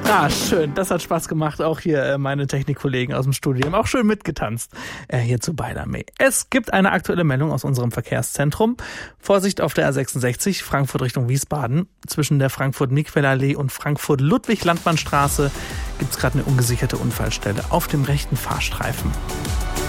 Ah, schön. Das hat Spaß gemacht. Auch hier meine Technikkollegen aus dem Studio haben auch schön mitgetanzt. Hier zu Beidermee. Es gibt eine aktuelle Meldung aus unserem Verkehrszentrum. Vorsicht auf der A66, Frankfurt Richtung Wiesbaden. Zwischen der Frankfurt-Miquel-Allee und Frankfurt-Ludwig-Landmannstraße gibt es gerade eine ungesicherte Unfallstelle auf dem rechten Fahrstreifen.